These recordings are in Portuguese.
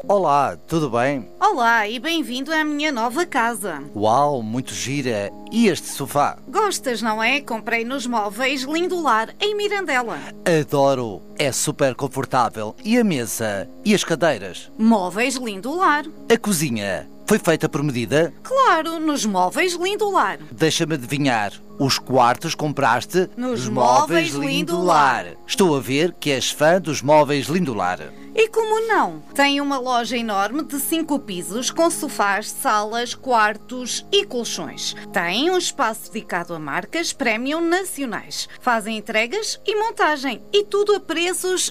Olá, tudo bem? Olá e bem-vindo à minha nova casa. Uau, muito gira. E este sofá? Gostas, não é? Comprei nos móveis Lindolar, em Mirandela. Adoro. É super confortável. E a mesa? E as cadeiras? Móveis Lindolar. A cozinha? Foi feita por medida? Claro, nos móveis Lindolar. Deixa-me adivinhar. Os quartos compraste nos móveis Lindolar. Estou a ver que és fã dos móveis Lindolar. E como não? Tem uma loja enorme de 5 pisos com sofás, salas, quartos e colchões. Tem um espaço dedicado a marcas premium nacionais. Fazem entregas e montagem. E tudo a preços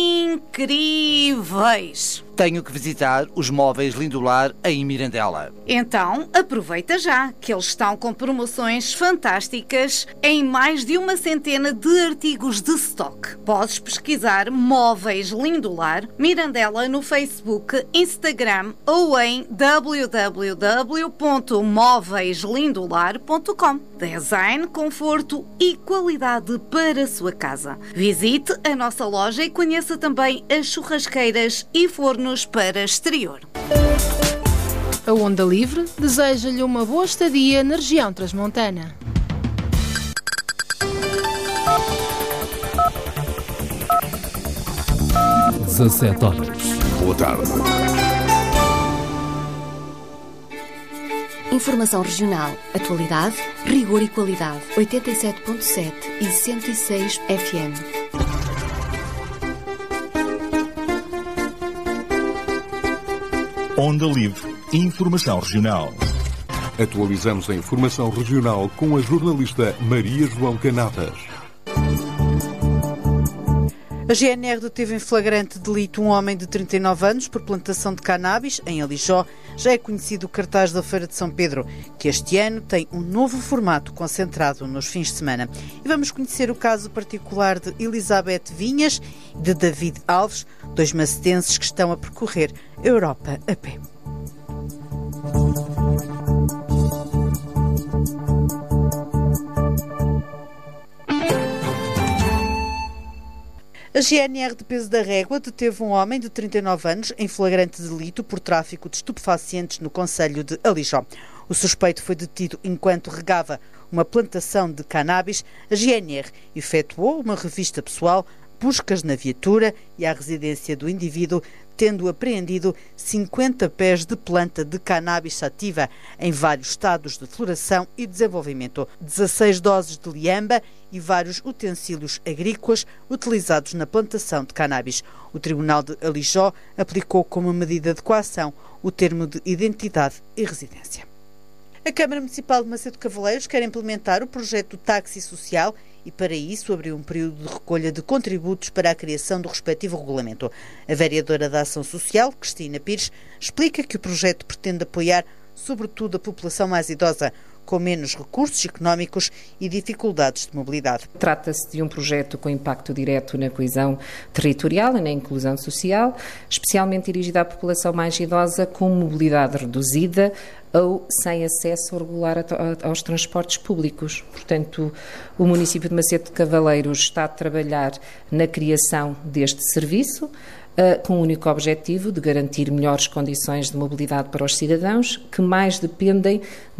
incríveis. Tenho que visitar os móveis Lindolar em Mirandela. Então, aproveita já, que eles estão com promoções fantásticas em mais de 100 de artigos de stock. Podes pesquisar Móveis Lindolar Mirandela no Facebook, Instagram ou em www.móveislindolar.com. Design, conforto e qualidade para a sua casa. Visite a nossa loja e conheça também as churrasqueiras e fornos para exterior. A Onda Livre deseja-lhe uma boa estadia na região transmontana. às 17 horas. Boa tarde. Informação regional, atualidade, rigor e qualidade. 87.7 e 106 FM. Onda Livre. Informação regional. Atualizamos a informação regional com a jornalista Maria João Canatas. A GNR deteve em flagrante delito um homem de 39 anos por plantação de cannabis em Alijó. Já é conhecido o cartaz da Feira de São Pedro, que este ano tem um novo formato concentrado nos fins de semana. E vamos conhecer o caso particular de Elizabeth Vinhas e de David Alves, dois macetenses que estão a percorrer a Europa a pé. A GNR de Peso da Régua deteve um homem de 39 anos em flagrante delito por tráfico de estupefacientes no concelho de Alijó. O suspeito foi detido enquanto regava uma plantação de cannabis. A GNR efetuou uma revista pessoal, buscas na viatura e à residência do indivíduo, tendo apreendido 50 pés de planta de cannabis sativa em vários estados de floração e desenvolvimento, 16 doses de liamba e vários utensílios agrícolas utilizados na plantação de cannabis. O Tribunal de Alijó aplicou como medida de coação o termo de identidade e residência. A Câmara Municipal de Macedo Cavaleiros quer implementar o projeto Táxi Social e, para isso, abriu um período de recolha de contributos para a criação do respectivo regulamento. A vereadora da Ação Social, Cristina Pires, explica que o projeto pretende apoiar, sobretudo, a população mais idosa, com menos recursos económicos e dificuldades de mobilidade. Trata-se de um projeto com impacto direto na coesão territorial e na inclusão social, especialmente dirigido à população mais idosa com mobilidade reduzida ou sem acesso regular aos transportes públicos. Portanto, o município de Macedo de Cavaleiros está a trabalhar na criação deste serviço, com o único objetivo de garantir melhores condições de mobilidade para os cidadãos que mais dependem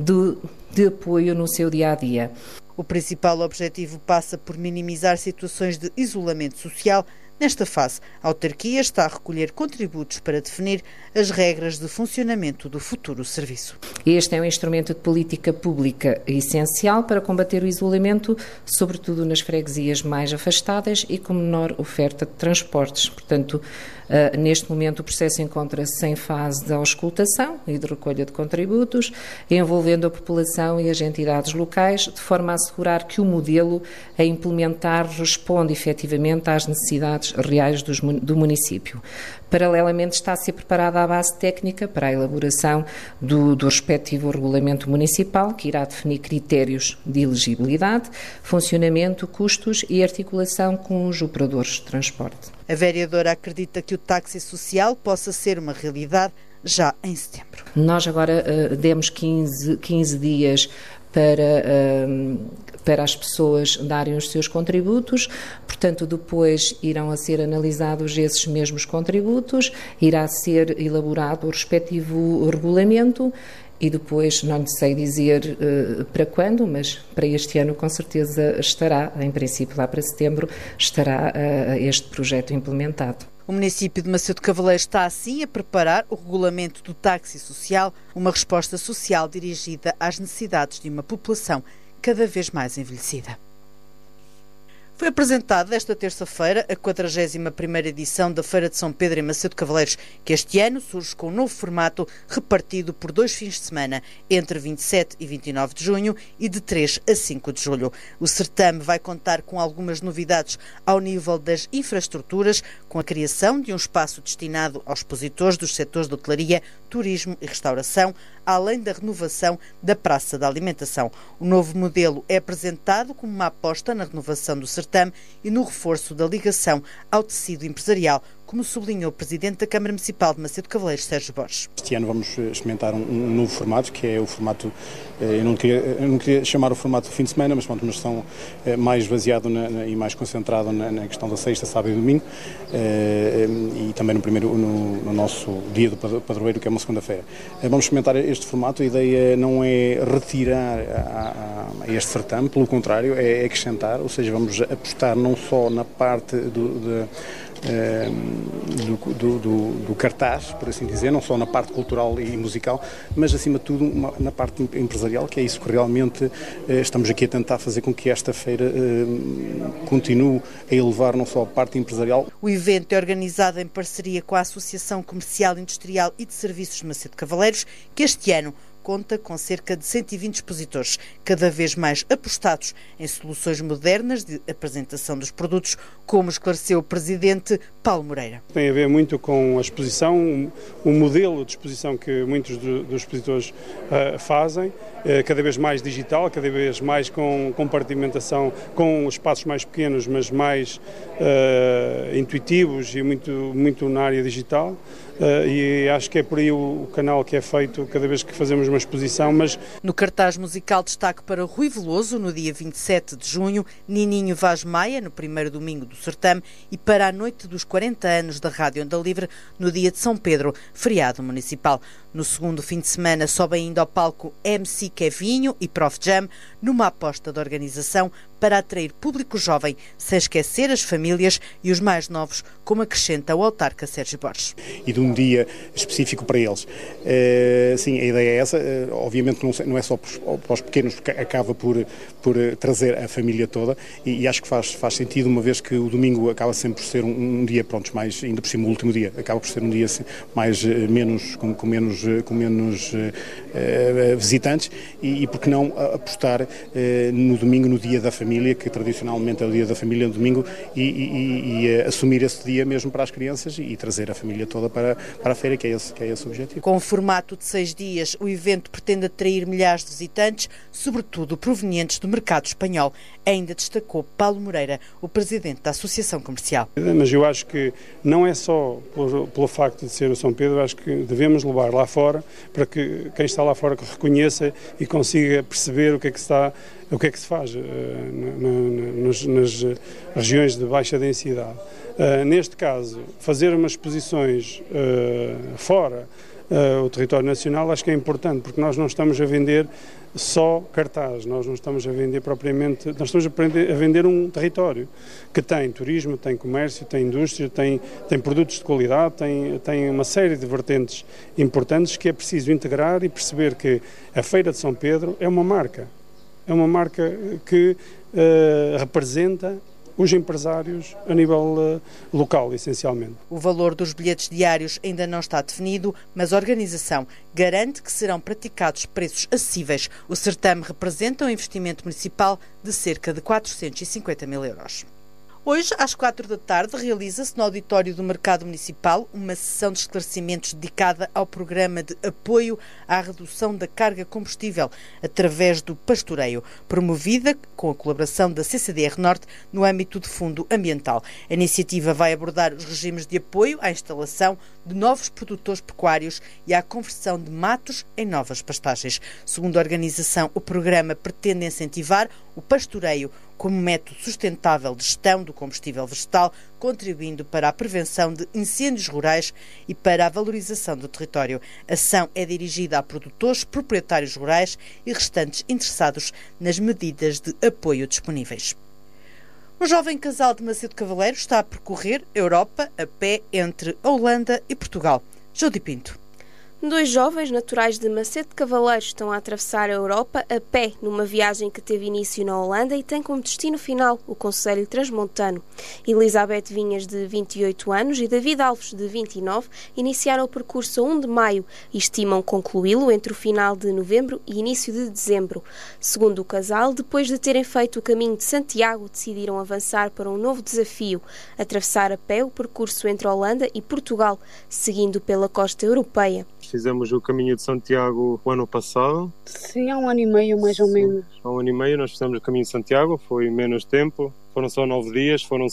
de apoio no seu dia-a-dia. O principal objetivo passa por minimizar situações de isolamento social. Nesta fase, a autarquia está a recolher contributos para definir as regras de funcionamento do futuro serviço. Este é um instrumento de política pública essencial para combater o isolamento, sobretudo nas freguesias mais afastadas e com menor oferta de transportes. Portanto, neste momento o processo encontra-se em fase de auscultação e de recolha de contributos, envolvendo a população e as entidades locais, de forma a assegurar que o modelo a implementar responde efetivamente às necessidades reais do município. Paralelamente está a ser preparada a base técnica para a elaboração do respectivo regulamento municipal, que irá definir critérios de elegibilidade, funcionamento, custos e articulação com os operadores de transporte. A vereadora acredita que o táxi social possa ser uma realidade já em setembro. Nós agora demos 15 dias para para as pessoas darem os seus contributos, portanto depois irão a ser analisados esses mesmos contributos, irá ser elaborado o respectivo regulamento e depois, não lhe sei dizer para quando, mas para este ano com certeza estará, em princípio lá para setembro, estará este projeto implementado. O município de Macedo Cavaleiro está assim a preparar o regulamento do táxi social, uma resposta social dirigida às necessidades de uma população cada vez mais envelhecida. Foi apresentada esta terça-feira a 41ª edição da Feira de São Pedro em Macedo Cavaleiros, que este ano surge com um novo formato repartido por 2 fins de semana, entre 27 e 29 de junho e de 3 a 5 de julho. O certame vai contar com algumas novidades ao nível das infraestruturas, com a criação de um espaço destinado aos expositores dos setores de hotelaria, turismo e restauração, além da renovação da Praça da Alimentação. O novo modelo é apresentado como uma aposta na renovação do certame e no reforço da ligação ao tecido empresarial, como sublinhou o Presidente da Câmara Municipal de Macedo Cavaleiros, Sérgio Borges. Este ano vamos experimentar um novo formato, que é o formato, eu não queria chamar o formato do fim de semana, mas pronto, uma gestão mais baseado e mais concentrado na questão da sexta, sábado e domingo, e também no nosso dia do padroeiro, que é uma segunda-feira. Vamos experimentar este formato. A ideia não é retirar a este certame, pelo contrário, é acrescentar, ou seja, vamos apostar não só na parte do cartaz, por assim dizer, não só na parte cultural e musical, mas acima de tudo na parte empresarial, que é isso que realmente estamos aqui a tentar fazer com que esta feira continue a elevar não só a parte empresarial. O evento é organizado em parceria com a Associação Comercial, Industrial e de Serviços de Macedo Cavaleiros, que este ano conta com cerca de 120 expositores, cada vez mais apostados em soluções modernas de apresentação dos produtos, como esclareceu o Presidente Paulo Moreira. Tem a ver muito com a exposição, o modelo de exposição que muitos dos expositores fazem, cada vez mais digital, cada vez mais com compartimentação, com espaços mais pequenos, mas mais intuitivos e muito na área digital. E acho que é por aí o canal que é feito cada vez que fazemos uma exposição. Mas no cartaz musical, destaque para Rui Veloso no dia 27 de junho, Nininho Vaz Maia no primeiro domingo do certame e para a noite dos 40 anos da Rádio Onda Livre no dia de São Pedro, feriado municipal. No segundo fim de semana sobem ainda ao palco MC Kevinho e Prof Jam, numa aposta da organização para atrair público jovem, sem esquecer as famílias e os mais novos, como acrescenta o autarca Sérgio Borges. E de um dia específico para eles. Sim, a ideia é essa. Obviamente não é só para os pequenos, porque acaba por trazer a família toda e acho que faz sentido, uma vez que o domingo acaba sempre por ser um dia, pronto, mais, ainda por cima o último dia, acaba por ser um dia mais, com menos visitantes e por que não apostar no domingo, no dia da família, que tradicionalmente é o dia da família no domingo, e assumir esse dia mesmo para as crianças e trazer a família toda para a feira, que é esse o objetivo. Com o formato de 6 dias, o evento pretende atrair milhares de visitantes, sobretudo provenientes do mercado espanhol. Ainda destacou Paulo Moreira, o Presidente da Associação Comercial. Mas eu acho que não é só pelo facto de ser o São Pedro, acho que devemos levar lá fora para que quem está lá fora reconheça e consiga perceber o que é que se faz nas regiões de baixa densidade. Neste caso, fazer umas exposições fora o território nacional, acho que é importante, porque nós não estamos a vender só cartaz, nós não estamos a vender propriamente, nós estamos a vender um território que tem turismo, tem comércio, tem indústria, tem produtos de qualidade, tem uma série de vertentes importantes que é preciso integrar e perceber que a Feira de São Pedro é uma marca que representa os empresários a nível local, essencialmente. O valor dos bilhetes diários ainda não está definido, mas a organização garante que serão praticados preços acessíveis. O certame representa um investimento municipal de cerca de 450 mil euros. Hoje, às 4 da tarde, realiza-se no auditório do Mercado Municipal uma sessão de esclarecimentos dedicada ao programa de apoio à redução da carga combustível através do pastoreio, promovida com a colaboração da CCDR Norte no âmbito de fundo ambiental. A iniciativa vai abordar os regimes de apoio à instalação de novos produtores pecuários e à conversão de matos em novas pastagens. Segundo a organização, o programa pretende incentivar o pastoreio como método sustentável de gestão do combustível vegetal, contribuindo para a prevenção de incêndios rurais e para a valorização do território. A ação é dirigida a produtores, proprietários rurais e restantes interessados nas medidas de apoio disponíveis. Um jovem casal de Macedo Cavaleiro está a percorrer a Europa a pé entre a Holanda e Portugal. Jodi Pinto. 2 jovens naturais de Macedo Cavaleiro estão a atravessar a Europa a pé numa viagem que teve início na Holanda e tem como destino final o concelho transmontano. Elizabeth Vinhas, de 28 anos, e David Alves, de 29, iniciaram o percurso a 1 de maio e estimam concluí-lo entre o final de novembro e início de dezembro. Segundo o casal, depois de terem feito o caminho de Santiago, decidiram avançar para um novo desafio, atravessar a pé o percurso entre a Holanda e Portugal, seguindo pela costa europeia. Fizemos o caminho de Santiago o ano passado. Sim, há 1 ano e meio, mais ou menos. Há 1 ano e meio nós fizemos o caminho de Santiago, foi menos tempo. Foram só 9 dias, foram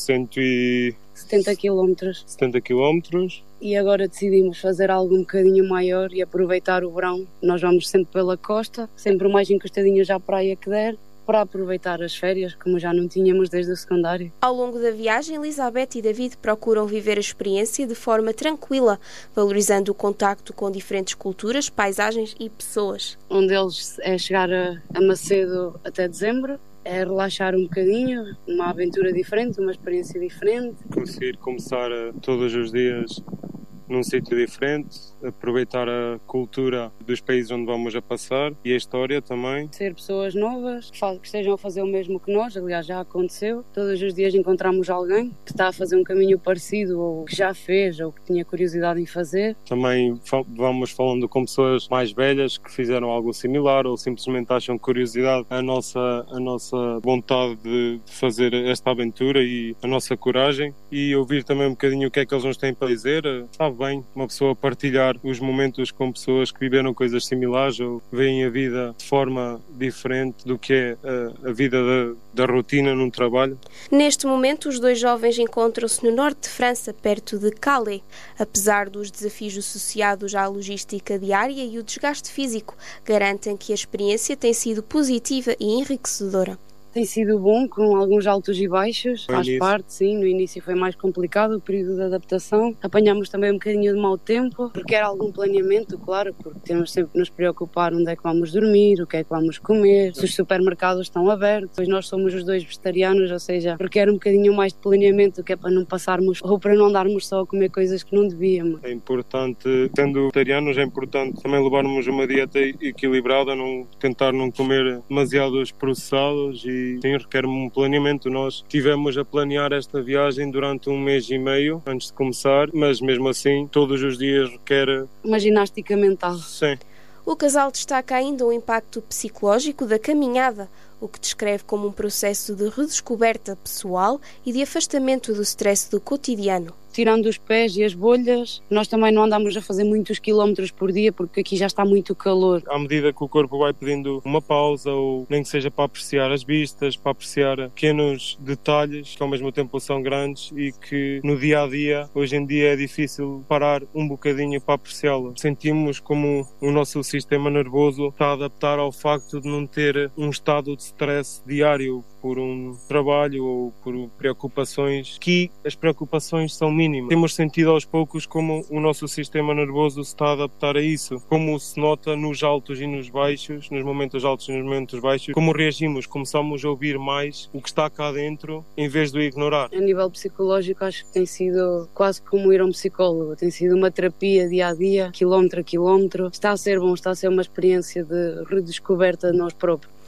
170 quilómetros. 70 quilómetros. E agora decidimos fazer algo um bocadinho maior e aproveitar o verão. Nós vamos sempre pela costa, sempre o mais encostadinhos à praia que der, para aproveitar as férias, como já não tínhamos desde o secundário. Ao longo da viagem, Elizabeth e David procuram viver a experiência de forma tranquila, valorizando o contacto com diferentes culturas, paisagens e pessoas. Um deles é chegar a Macedo até dezembro, é relaxar um bocadinho, uma aventura diferente, uma experiência diferente. Conseguir começar todos os dias num sítio diferente, aproveitar a cultura dos países onde vamos a passar e a história também. Ser pessoas novas, que estejam a fazer o mesmo que nós, aliás já aconteceu. Todos os dias encontramos alguém que está a fazer um caminho parecido ou que já fez ou que tinha curiosidade em fazer. Também vamos falando com pessoas mais velhas que fizeram algo similar ou simplesmente acham curiosidade a nossa vontade de fazer esta aventura e a nossa coragem, e ouvir também um bocadinho o que é que eles nos têm para dizer. Sabe bem, uma pessoa partilhar os momentos com pessoas que viveram coisas similares ou veem a vida de forma diferente do que é a vida da rotina num trabalho. Neste momento, os 2 jovens encontram-se no norte de França, perto de Calais. Apesar dos desafios associados à logística diária e o desgaste físico, garantem que a experiência tem sido positiva e enriquecedora. Tem sido bom, com alguns altos e baixos, faz parte, sim. No início foi mais complicado, o período de adaptação. Apanhámos também um bocadinho de mau tempo, porque era algum planeamento, claro, porque temos sempre de nos preocupar onde é que vamos dormir, o que é que vamos comer, se os supermercados estão abertos. Pois nós somos os 2 vegetarianos, ou seja, requer um bocadinho mais de planeamento, que é para não passarmos, ou para não andarmos só a comer coisas que não devíamos. É importante, sendo vegetarianos, é importante também levarmos uma dieta equilibrada, tentar não comer demasiados processados e sim, requer um planeamento. Nós tivemos a planear esta viagem durante 1 mês e meio antes de começar, mas mesmo assim todos os dias requer uma ginástica mental. Sim. O casal destaca ainda o impacto psicológico da caminhada, o que descreve como um processo de redescoberta pessoal e de afastamento do stress do cotidiano. Tirando os pés e as bolhas, nós também não andamos a fazer muitos quilómetros por dia porque aqui já está muito calor. À medida que o corpo vai pedindo uma pausa, ou nem que seja para apreciar as vistas, para apreciar pequenos detalhes que ao mesmo tempo são grandes e que no dia a dia, hoje em dia, é difícil parar um bocadinho para apreciá-la. Sentimos como o nosso sistema nervoso está a adaptar ao facto de não ter um estado de stress diário por um trabalho ou por preocupações, que as preocupações são mínimas. Temos sentido aos poucos como o nosso sistema nervoso se está a adaptar a isso, como se nota nos altos e nos baixos, nos momentos altos e nos momentos baixos, como reagimos, começamos a ouvir mais o que está cá dentro em vez de o ignorar. A nível psicológico acho que tem sido quase como ir a um psicólogo, tem sido uma terapia dia a dia, quilómetro a quilómetro. Está a ser bom, está a ser uma experiência de redescoberta de nós próprios.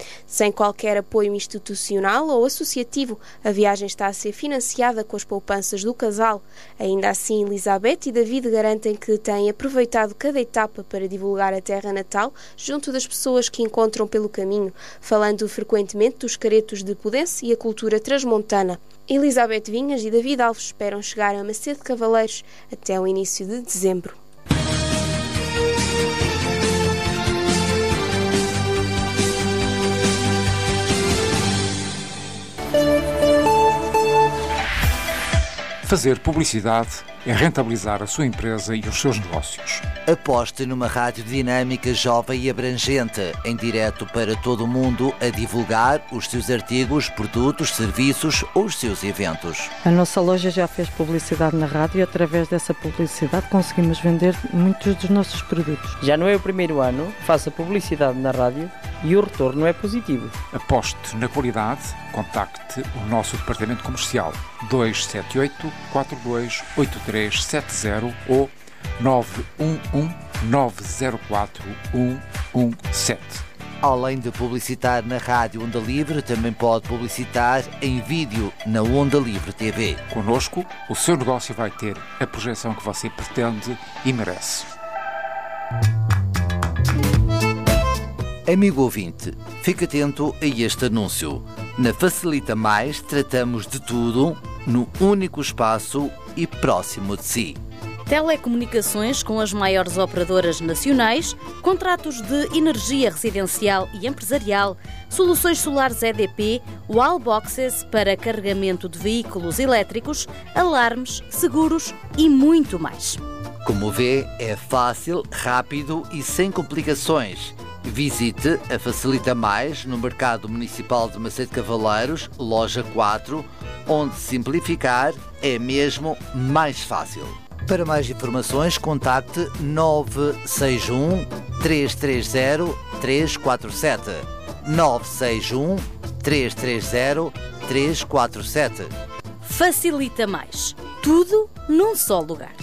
Sem qualquer apoio institucional ou associativo, a viagem está a ser financiada com as poupanças do casal. Ainda assim, Elizabeth e David garantem que têm aproveitado cada etapa para divulgar a terra natal junto das pessoas que encontram pelo caminho, falando frequentemente dos caretos de Pudense e a cultura transmontana. Elizabeth Vinhas e David Alves esperam chegar a Macedo de Cavaleiros até o início de dezembro. Fazer publicidade é rentabilizar a sua empresa e os seus negócios. Aposte numa rádio dinâmica, jovem e abrangente, em direto para todo o mundo, a divulgar os seus artigos, produtos, serviços ou os seus eventos. A nossa loja já fez publicidade na rádio e através dessa publicidade conseguimos vender muitos dos nossos produtos. Já não é o primeiro ano, faça publicidade na rádio e o retorno é positivo. Aposte na qualidade, contacte o nosso departamento comercial 278 42 8370 ou 911 904 117. Além de publicitar na Rádio Onda Livre, também pode publicitar em vídeo na Onda Livre TV. Conosco, o seu negócio vai ter a projeção que você pretende e merece. Amigo ouvinte, fique atento a este anúncio. Na Facilita Mais tratamos de tudo no único espaço e próximo de si. Telecomunicações com as maiores operadoras nacionais, contratos de energia residencial e empresarial, soluções solares EDP, wallboxes para carregamento de veículos elétricos, alarmes, seguros e muito mais. Como vê, é fácil, rápido e sem complicações. Visite a Facilita Mais no Mercado Municipal de Macedo de Cavaleiros, loja 4, onde simplificar é mesmo mais fácil. Para mais informações, contacte 961 330 347. 961 330 347. Facilita Mais. Tudo num só lugar.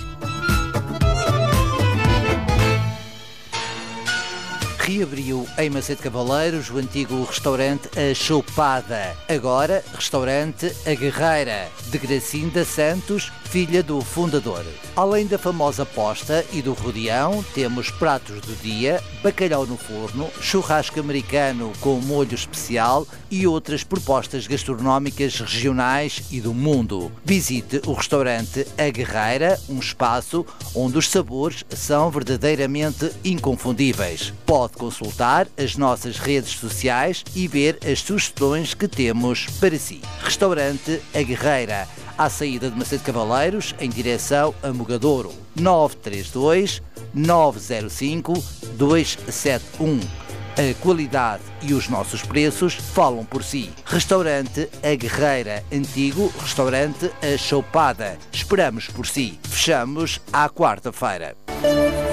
Reabriu em Macedo de Cavaleiros o antigo restaurante A Chopada, agora restaurante A Guerreira, de Gracinda Santos, filha do fundador. Além da famosa posta e do rodeão, temos pratos do dia, bacalhau no forno, churrasco americano com molho especial e outras propostas gastronómicas regionais e do mundo. Visite o restaurante A Guerreira, um espaço onde os sabores são verdadeiramente inconfundíveis. Pode consultar as nossas redes sociais e ver as sugestões que temos para si. Restaurante A Guerreira, à saída de Macedo de Cavaleiros, em direção a Mogadouro. 932 905 271. A qualidade e os nossos preços falam por si. Restaurante A Guerreira, antigo restaurante A Chopada. Esperamos por si. Fechamos à quarta-feira.